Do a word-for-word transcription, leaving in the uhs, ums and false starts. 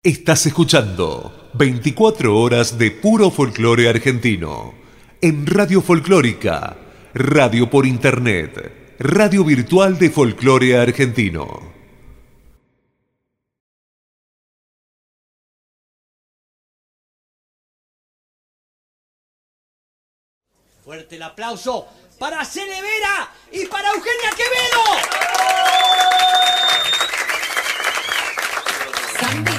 Estás escuchando veinticuatro horas de puro folclore argentino en Radio Folclórica, radio por internet, radio virtual de folclore argentino. Fuerte el aplauso para Cele Vera y para Eugenia Quevedo.